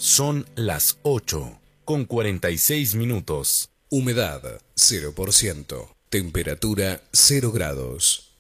Son las 8:46. Humedad 0%. Temperatura 0 grados.